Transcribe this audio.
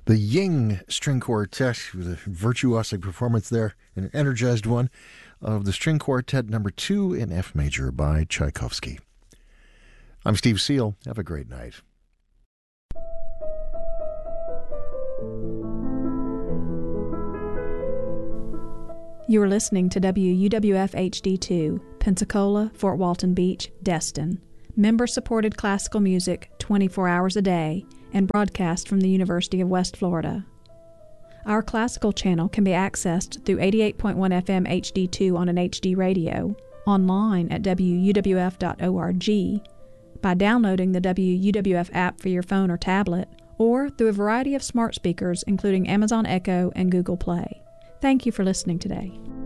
The Ying String Quartet with a virtuosic performance there, an energized one, of the String Quartet number 2 in F major by Tchaikovsky. I'm Steve Seal. Have a great night. You are listening to WUWF HD2, Pensacola, Fort Walton Beach, Destin. Member-supported classical music 24 hours a day and broadcast from the University of West Florida. Our classical channel can be accessed through 88.1 FM HD2 on an HD radio, online at wuwf.org, by downloading the WUWF app for your phone or tablet, or through a variety of smart speakers including Amazon Echo and Google Play. Thank you for listening today.